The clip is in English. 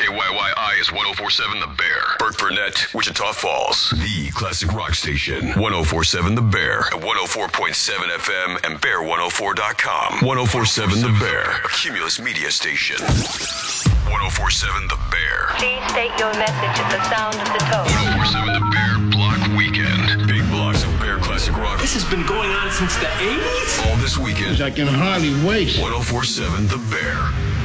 KYYI is 1047 The Bear. Burt Burnett, Wichita Falls. The classic rock station. 1047 The Bear. At 104.7 FM and Bear104.com. 1047 The Bear. A Cumulus media station. 1047 The Bear. Please state your message at the sound of the tone. 1047 The Bear Block Weekend. Big blocks of Bear classic rock. This has been going on since the 80s? All this weekend. I can hardly wait. 1047 The Bear.